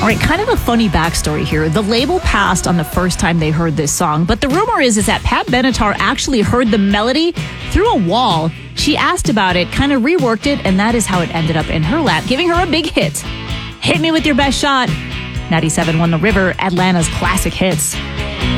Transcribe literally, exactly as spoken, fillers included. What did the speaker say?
All right, kind of a funny backstory here. The label passed on the first time they heard this song, but the rumor is, is that Pat Benatar actually heard the melody through a wall. She asked about it, kind of reworked it, and that is how it ended up in her lap, giving her a big hit. Hit me with your best shot. ninety-seven point one The River, Atlanta's classic hits.